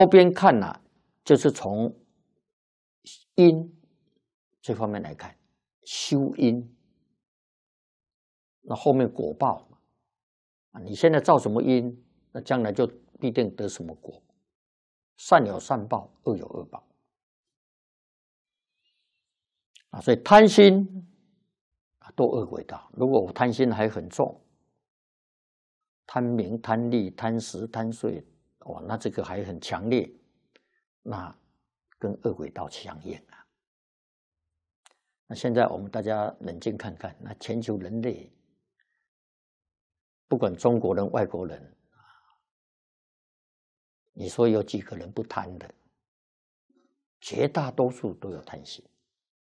后边看呢、就是从因这方面来看，修因，那后面果报啊，你现在造什么因，那将来就必定得什么果。善有善报，恶有恶报啊，所以贪心堕恶轨道。如果我贪心还很重，贪名、贪利、贪食、贪睡，哦，那这个还很强烈，那跟恶轨道相应啊。那现在我们大家冷静看看，那全球人类，不管中国人、外国人，你说有几个人不贪的？绝大多数都有贪心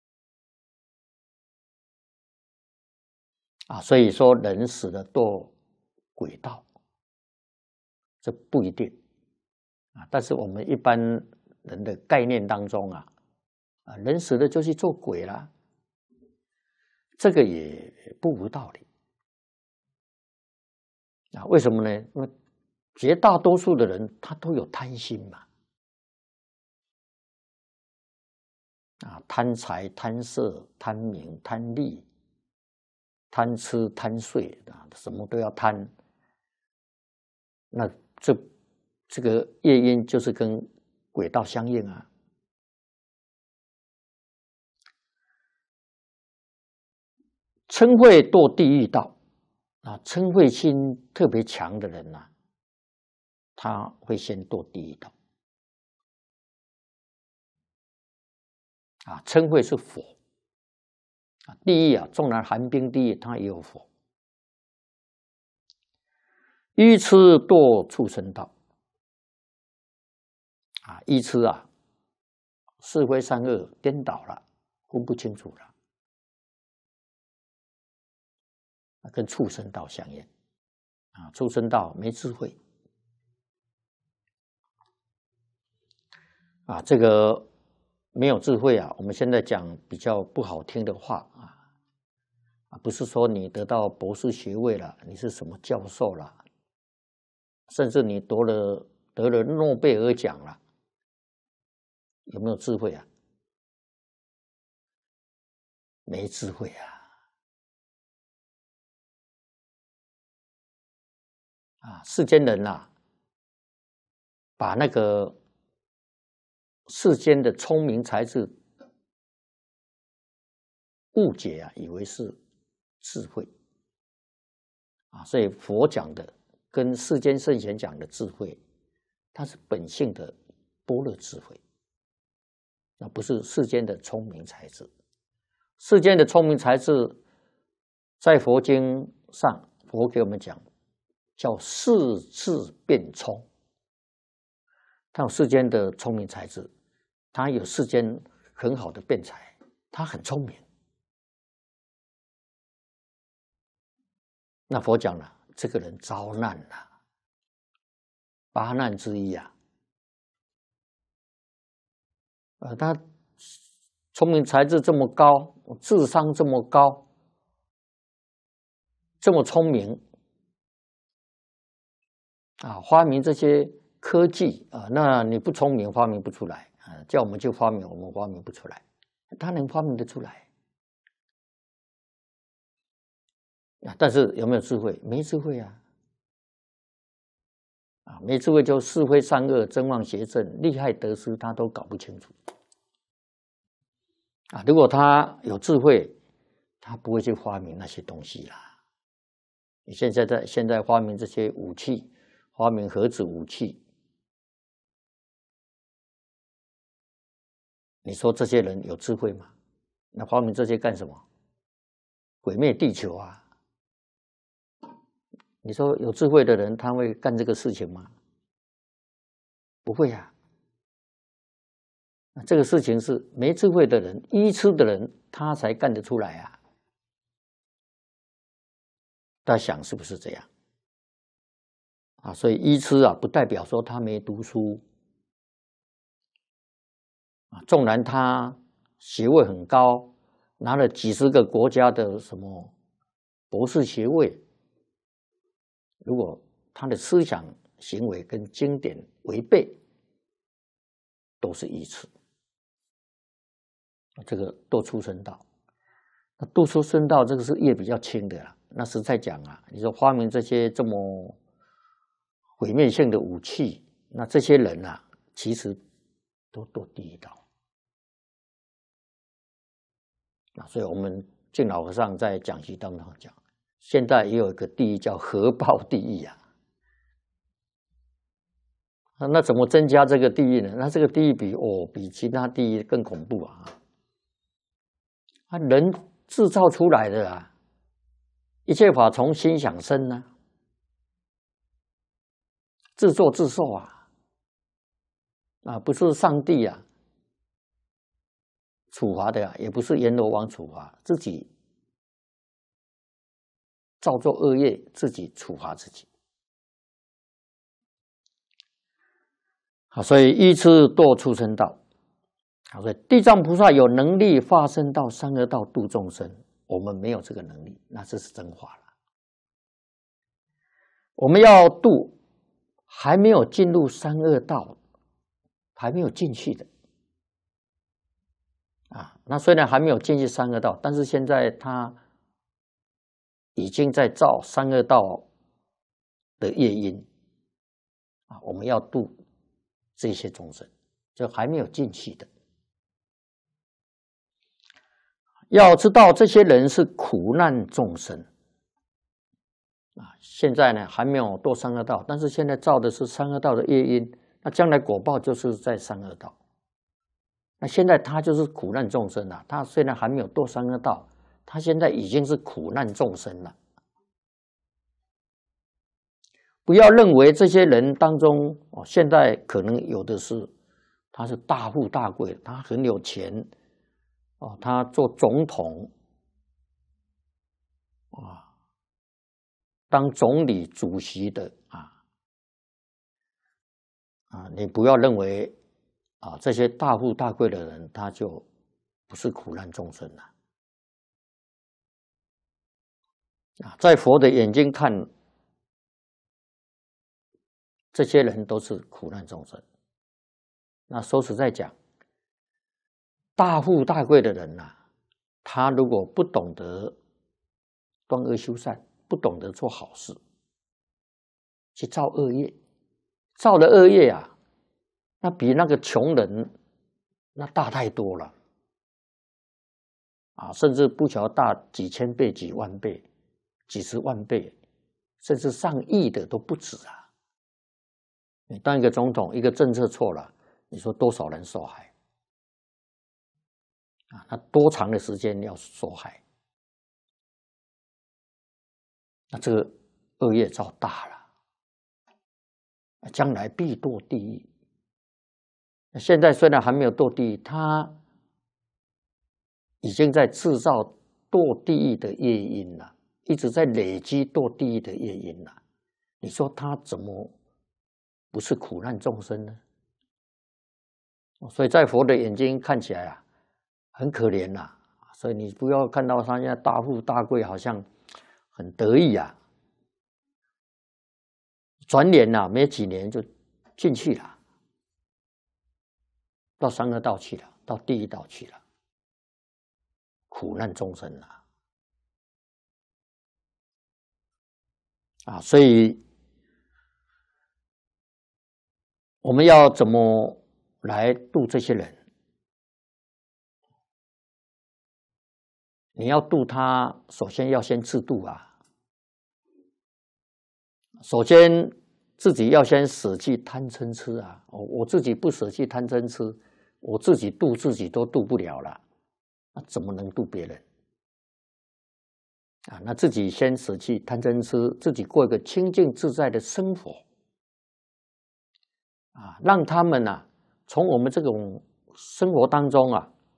啊。所以说，人死了堕轨道，这不一定啊。但是我们一般人的概念当中啊，人死了就去做鬼啦，这个也不无道理啊。为什么呢？因为绝大多数的人他都有贪心嘛，啊，贪财、贪色、贪名、贪利、贪吃、贪睡啊，什么都要贪。那这个业因就是跟轨道相应啊。嗔恚堕地狱道啊，嗔恚心特别强的人啊，他会先堕地狱道啊。嗔恚是火啊，地狱啊，纵然寒冰地狱，它也有火。愚痴堕畜生道啊，愚痴啊，是非善恶颠倒了，分不清楚了，跟畜生道相应啊。畜生道没智慧啊，这个没有智慧啊。我们现在讲比较不好听的话啊，不是说你得到博士学位了，你是什么教授了，甚至你得了诺贝尔奖了，有没有智慧啊？没智慧啊！世间人啊，把那个世间的聪明才智误解啊，以为是智慧啊。所以佛讲的跟世间圣贤讲的智慧，它是本性的般若智慧，那不是世间的聪明才智。世间的聪明才智，在佛经上，佛给我们讲叫世智辩聪。他有世间的聪明才智，他有世间很好的辩才，他很聪明。那佛讲了，这个人遭难了，八难之一啊。他聪明才智这么高，智商这么高，这么聪明啊，发明这些科技啊，那你不聪明发明不出来啊，叫我们去发明，我们发明不出来，他能发明得出来啊？但是有没有智慧？没智慧啊！啊，没智慧就是非善恶、真妄邪正、利害得失，他都搞不清楚啊。如果他有智慧，他不会去发明那些东西啦。你现在发明这些武器，发明核子武器，你说这些人有智慧吗？那发明这些干什么？毁灭地球啊！你说有智慧的人他会干这个事情吗？不会啊。这个事情是没智慧的人、愚痴的人，他才干得出来啊。大家想是不是这样啊？所以愚痴啊，不代表说他没读书啊。纵然他学位很高，拿了几十个国家的什么博士学位，如果他的思想行为跟经典违背， 都是依次。这个堕畜生道，那堕畜生道这个是业比较轻的啦。那实在讲啊，你说发明这些这么毁灭性的武器，那这些人啊，其实都堕地狱道。所以我们净老和尚在讲习当中讲，现在也有一个地狱叫核爆地狱啊。那怎么增加这个地狱呢？那这个地狱比其他地狱更恐怖啊！人制造出来的啊，一切法从心想生啊，自作自受不是上帝啊处罚的也不是阎罗王处罚，自己造作恶业，自己处罚自己。所以依次堕畜生道。所以地藏菩萨有能力化身到三恶道度众生，我们没有这个能力，那这是真话了。我们要度还没有进入三恶道，还没有进去的那虽然还没有进去三恶道，但是现在他已经在造三恶道的业因我们要度这些众生，就还没有进去的。要知道这些人是苦难众生现在呢还没有堕三恶道，但是现在造的是三恶道的业因，那将来果报就是在三恶道。那现在他就是苦难众生了，他虽然还没有堕三恶道，他现在已经是苦难众生了。不要认为这些人当中现在可能有的是他是大富大贵，他很有钱他做总统当总理主席的你不要认为这些大富大贵的人他就不是苦难众生了在佛的眼睛看，这些人都是苦难众生。那说实在讲，大富大贵的人他如果不懂得断恶修善，不懂得做好事，去造恶业，造的恶业那比那个穷人那大太多了甚至不晓得大几千倍、几万倍、几十万倍，甚至上亿的都不止你当一个总统，一个政策错了，你说多少人受害那多长的时间要受害？那这个恶业造大了，将来必堕地狱。现在虽然还没有堕地狱，他已经在制造堕地狱的业因了，一直在累积堕地狱的业因了。你说他怎么不是苦难众生呢？所以在佛的眼睛看起来很可怜所以你不要看到他现在大富大贵，好像很得意转眼没几年就进去了，到三恶道去了，到地狱道去了，苦难众生所以我们要怎么来度这些人？你要度他，首先要先自度首先自己要先舍弃贪嗔痴我自己不舍弃贪嗔痴，我自己度自己都度不了了，那怎么能度别人那自己先舍弃贪嗔痴，自己过一个清净自在的生活让他们从我们这种生活当中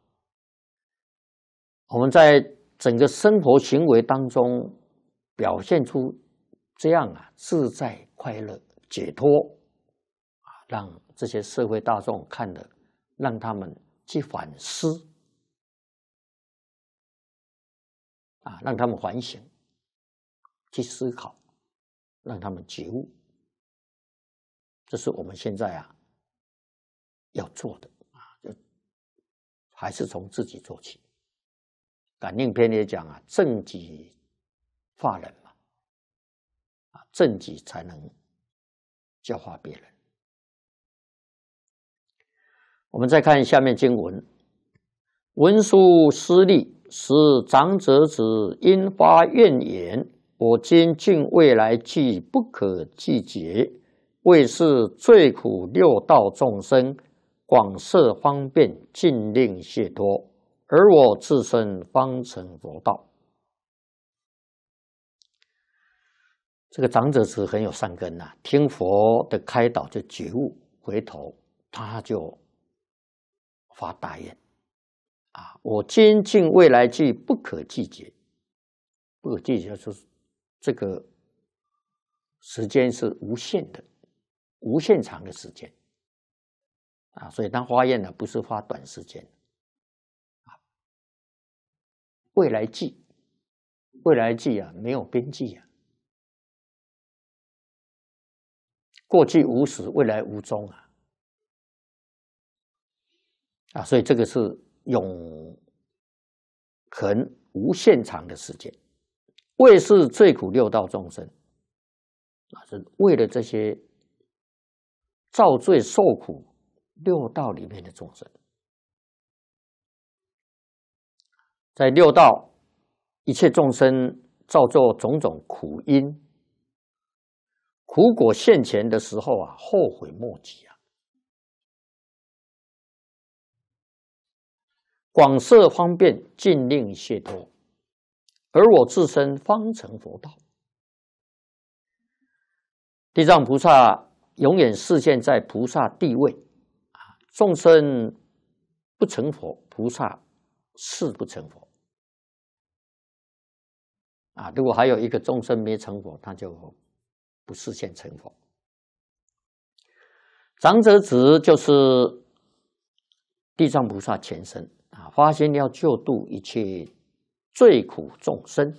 我们在整个生活行为当中表现出这样自在快乐解脱让这些社会大众看了，让他们去反思让他们反省，去思考，让他们觉悟，这是我们现在要做的。 还是从自己做起。感应篇也讲啊，正己化人嘛，正己才能教化别人。我们再看下面经文：文殊师利，使长者子因发愿言：我今尽未来际不可计劫，为是最苦六道众生，广设方便，尽令解脱，而我自身方成佛道。这个长者子很有善根呐，听佛的开导就觉悟，回头他就发大愿啊！我今尽未来际不可计劫，不可计劫就是这个时间是无限的，无限长的时间啊！所以他发愿呢，不是发短时间啊。未来际，未来际啊，没有边际啊。过去无始，未来无终啊！所以这个是永恒无限长的时间。为是最苦六道众生啊，是为了这些造罪受苦六道里面的众生。在六道，一切众生造作种种苦因，苦果现前的时候啊，后悔莫及啊！广设方便，尽令解脱，而我自身方成佛道。地藏菩萨永远示现在菩萨地位啊，众生不成佛，菩萨是不成佛啊。如果还有一个众生没成佛，他就不示现成佛。长者子就是地藏菩萨前身啊，发心要救度一切罪苦众生。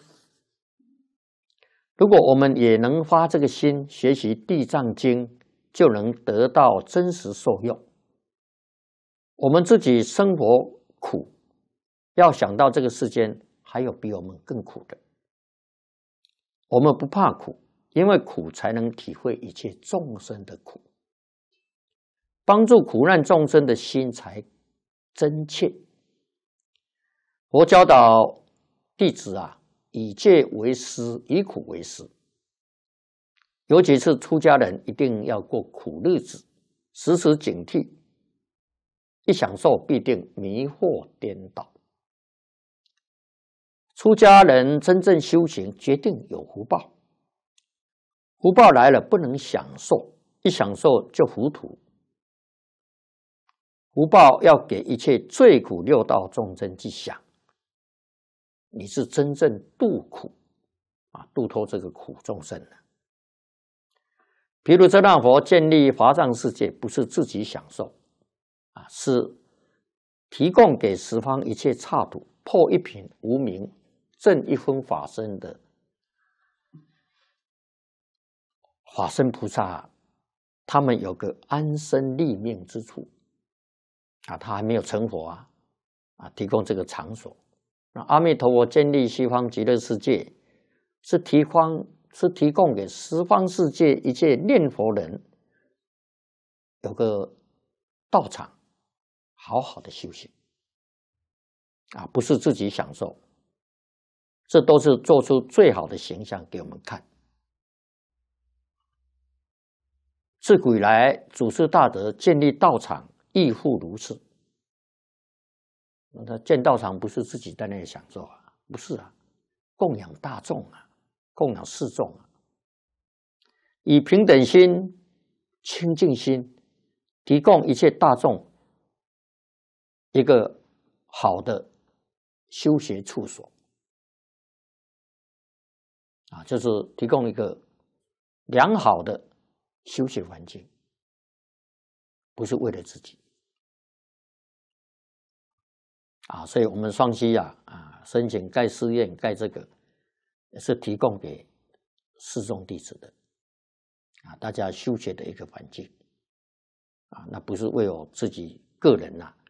如果我们也能发这个心，学习地藏经，就能得到真实受用。我们自己生活苦，要想到这个世间还有比我们更苦的。我们不怕苦，因为苦才能体会一切众生的苦，帮助苦难众生的心才真切。佛教导弟子啊，以戒为师，以苦为师。尤其是出家人，一定要过苦日子，时时警惕，一享受必定迷惑颠倒。出家人真正修行，决定有福报。福报来了，不能享受，一享受就糊涂。福报要给一切罪苦六道众生去享。你是真正度苦啊，度脱这个苦众生的。譬如遮那佛建立华藏世界，不是自己享受啊，是提供给十方一切刹土，破一品无明，证一分法身的法身菩萨，他们有个安身立命之处啊，他还没有成佛啊，提供这个场所。那阿弥陀佛建立西方极乐世界，是提供给十方世界一切念佛人有个道场，好好的修行啊，不是自己享受，这都是做出最好的形象给我们看。自古以来，祖师大德建立道场，亦复如是。他建道场不是自己在那里享受啊，不是啊，供养大众啊，供养四众啊，以平等心、清净心，提供一切大众一个好的修学处所啊，就是提供一个良好的修学环境，不是为了自己。所以我们双溪申请盖寺院，盖这个也是提供给四众弟子的大家修学的一个环境那不是为我自己个人